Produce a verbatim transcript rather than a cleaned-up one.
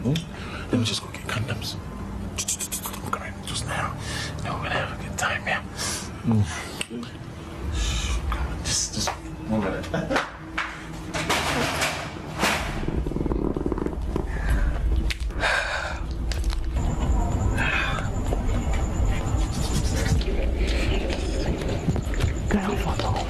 Hmm? Let me just go get condoms. I'm coming just now. No, we're gonna have a good time, yeah. Mm.